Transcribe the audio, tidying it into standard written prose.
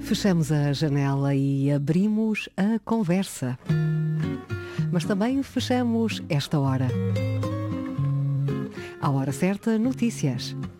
Fechamos a janela e abrimos a conversa. Mas também fechamos esta hora. À hora certa, notícias.